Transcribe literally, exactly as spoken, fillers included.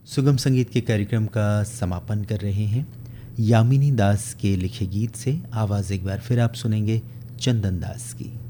सुगम संगीत के कार्यक्रम का समापन कर रहे हैं यामिनी दास के लिखे गीत से। आवाज़ एक बार फिर आप सुनेंगे चंदन दास की।